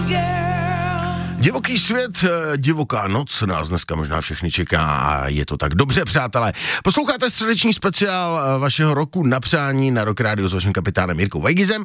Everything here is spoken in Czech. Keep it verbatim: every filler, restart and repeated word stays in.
Divoký svět, divoká noc nás dneska možná všechny čeká a je to tak dobře, přátelé. Posloucháte středeční speciál vašeho roku na přání na Rock Radio s vaším kapitánem Jirkou Vejgizem